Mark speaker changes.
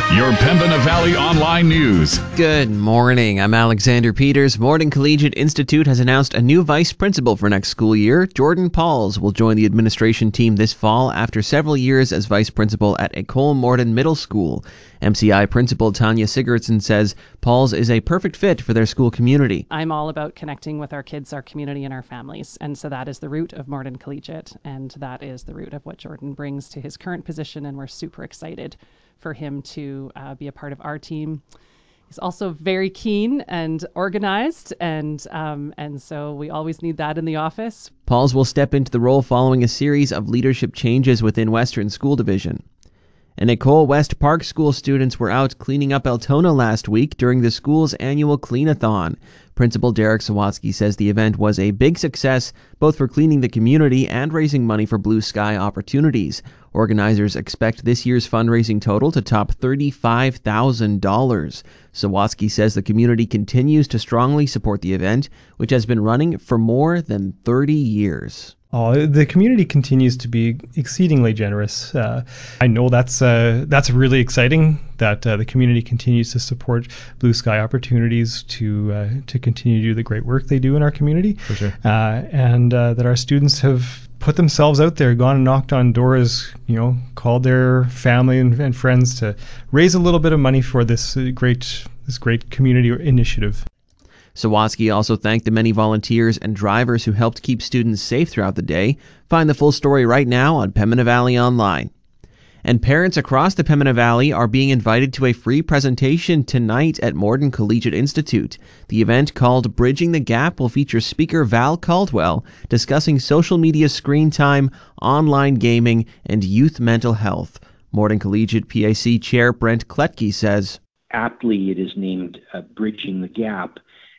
Speaker 1: Your Pembina Valley Online News.
Speaker 2: Good morning. I'm Alexander Peters. Morden Collegiate Institute has announced a new vice principal for next school year. Jordan Pauls will join the administration team this fall after several years as vice principal at École Morden Middle School. MCI principal Tanya Sigurdsson says Pauls is a perfect fit for their school community.
Speaker 3: I'm all about connecting with our kids, our community, and our families. And so that is the root of Morden Collegiate. And that is the root of what Jordan brings to his current position. And we're super excited for him to be a part of our team. He's also very keen and organized, and so we always need that in the office.
Speaker 2: Pauls will step into the role following a series of leadership changes within Western School Division. And Nicole West Park School students were out cleaning up Altona last week during the school's annual Clean-a-thon. Principal Derek Sawatsky says the event was a big success, both for cleaning the community and raising money for blue sky opportunities. Organizers expect this year's fundraising total to top $35,000. Sawatsky says the community continues to strongly support the event, which has been running for more than 30 years.
Speaker 4: Oh, the community continues to be exceedingly generous. I know that's really exciting that the community continues to support blue sky opportunities to continue to do the great work they do in our community.
Speaker 2: For sure.
Speaker 4: And that our students have put themselves out there, gone and knocked on doors, called their family and friends to raise a little bit of money for this great community initiative.
Speaker 2: Sawatsky also thanked the many volunteers and drivers who helped keep students safe throughout the day. Find the full story right now on Pembina Valley Online. And parents across the Pembina Valley are being invited to a free presentation tonight at Morden Collegiate Institute. The event, called Bridging the Gap, will feature speaker Val Caldwell discussing social media screen time, online gaming, and youth mental health. Morden Collegiate PAC Chair Brent Kletke says,
Speaker 5: aptly it is named Bridging the Gap,